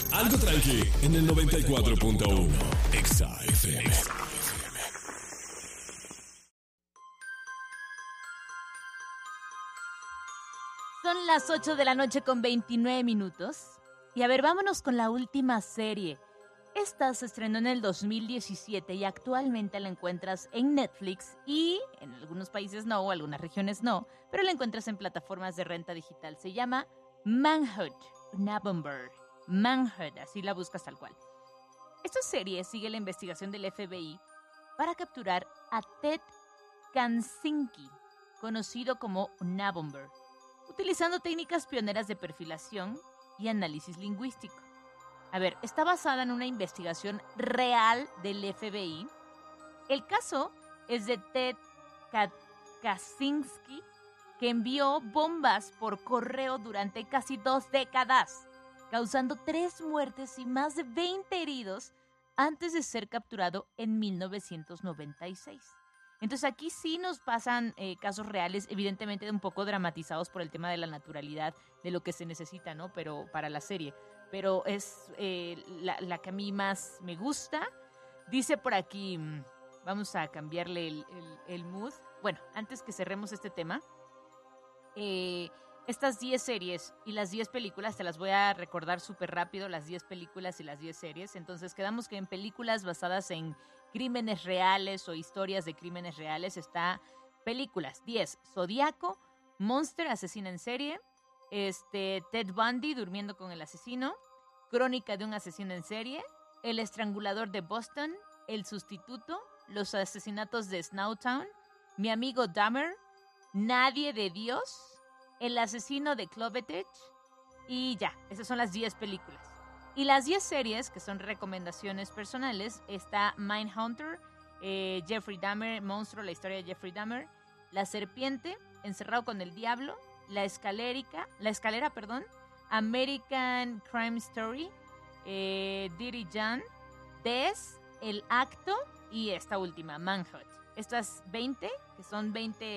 Algo tranqui en el 94.1 Exa FM. Son las 8 de la noche con 29 minutos. Y a ver, vámonos con la última serie. Esta se estrenó en el 2017 y actualmente la encuentras en Netflix y en algunos países no, o algunas regiones no, pero la encuentras en plataformas de renta digital. Se llama Manhunt, November. Manhunt, así la buscas tal cual. Esta serie sigue la investigación del FBI para capturar a Ted Kaczynski, conocido como November, utilizando técnicas pioneras de perfilación y análisis lingüístico. A ver, está basada en una investigación real del FBI. El caso es de Ted Kaczynski, que envió bombas por correo durante casi 2 décadas, causando 3 muertes y más de 20 heridos antes de ser capturado en 1996. Entonces aquí sí nos pasan casos reales, evidentemente un poco dramatizados por el tema de la naturalidad de lo que se necesita, ¿no? Pero para la serie. Pero es la que a mí más me gusta. Dice por aquí, vamos a cambiarle el mood. Bueno, antes que cerremos este tema, estas 10 series y las 10 películas te las voy a recordar súper rápido, las 10 películas y las 10 series. Entonces quedamos que en películas basadas en crímenes reales o historias de crímenes reales está películas 10, Zodíaco, Monster, asesina en serie, Ted Bundy, durmiendo con el asesino, Crónica de un asesino en serie, El estrangulador de Boston, El sustituto, Los asesinatos de Snowtown, Mi amigo Dahmer, Nadie de Dios, El asesino de Clovertech y ya, esas son las 10 películas. Y las 10 series, que son recomendaciones personales, está Mindhunter, Jeffrey Dahmer, Monstruo, la historia de Jeffrey Dahmer, La serpiente, Encerrado con el diablo, La escalera, American Crime Story, Dirty John, Des, El acto y esta última, Manhunt. Estas 20, que son 20